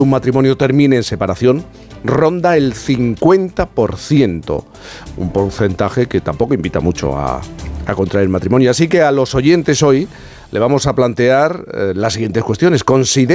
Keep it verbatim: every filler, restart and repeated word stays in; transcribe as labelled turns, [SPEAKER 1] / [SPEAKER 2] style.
[SPEAKER 1] un matrimonio termine en separación ronda el cincuenta por ciento, un porcentaje que tampoco invita mucho a, a contraer matrimonio. Así que a los oyentes hoy le vamos a plantear eh, las siguientes cuestiones. ¿Considera